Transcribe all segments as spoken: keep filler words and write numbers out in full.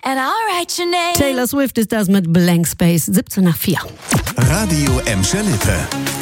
and I'll write your name. Taylor Swift ist das mit Blank Space, siebzehn nach vier. Radio Emscher Lippe.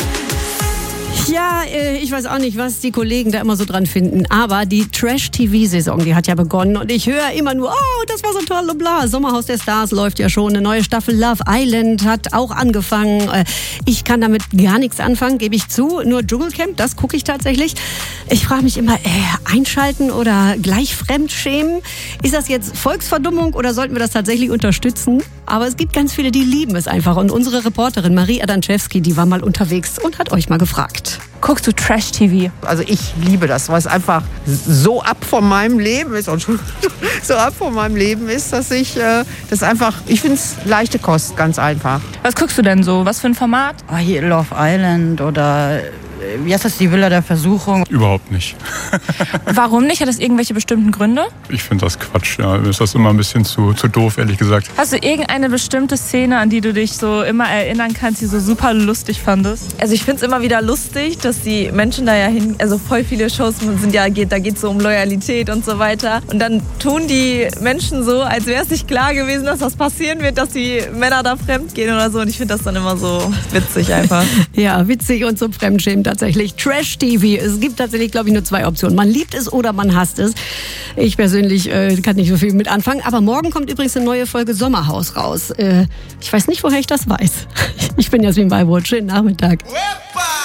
Ja, ich weiß auch nicht, was die Kollegen da immer so dran finden, aber die Trash-T V-Saison, die hat ja begonnen und ich höre immer nur, oh, das war so toll und bla. Sommerhaus der Stars läuft ja schon, eine neue Staffel Love Island hat auch angefangen. Ich kann damit gar nichts anfangen, gebe ich zu, nur Dschungelcamp, das gucke ich tatsächlich. Ich frage mich immer, äh, einschalten oder gleich fremdschämen? Ist das jetzt Volksverdummung oder sollten wir das tatsächlich unterstützen? Aber es gibt ganz viele, die lieben es einfach und unsere Reporterin Marie Adanczewski, die war mal unterwegs und hat euch mal gefragt. Guckst du Trash-T V? Also ich liebe das, weil es einfach so ab von meinem Leben ist und so ab von meinem Leben ist, dass ich äh, das einfach, ich finde es leichte Kost, ganz einfach. Was guckst du denn so? Was für ein Format? Oh, hier Love Island oder wie heißt das, die Villa der Versuchung? Überhaupt nicht. Warum nicht? Hat das irgendwelche bestimmten Gründe? Ich finde das Quatsch, ja. Mir ist das immer ein bisschen zu, zu doof, ehrlich gesagt. Hast du irgendeine bestimmte Szene, an die du dich so immer erinnern kannst, die so super lustig fandest? Also ich finde es immer wieder lustig, dass die Menschen da ja hin, also voll viele Shows sind ja, geht, da geht es so um Loyalität und so weiter. Und dann tun die Menschen so, als wäre es nicht klar gewesen, dass das passieren wird, dass die Männer da fremd gehen oder so. Und ich finde das dann immer so witzig einfach. Ja, witzig und zum Fremdschämen tatsächlich. Trash-T V. Es gibt tatsächlich, glaube ich, nur zwei Optionen. Man liebt es oder man hasst es. Ich persönlich äh, kann nicht so viel mit anfangen. Aber morgen kommt übrigens eine neue Folge Sommerhaus raus. Äh, ich weiß nicht, woher ich das weiß. Ich bin Jasmin Weibold. Schönen Nachmittag.